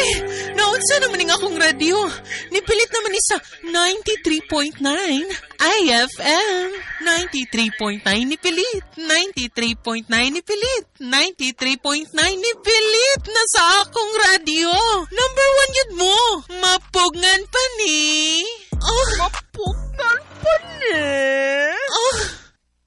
Uy, naunsa naman ng akong radyo. Nipilit naman isa 93.9 IFM. 93.9 nipilit. 93.9 nipilit. 93.9 nipilit na sa akong radyo. Number 1 yun mo. Mapugngan pa ni.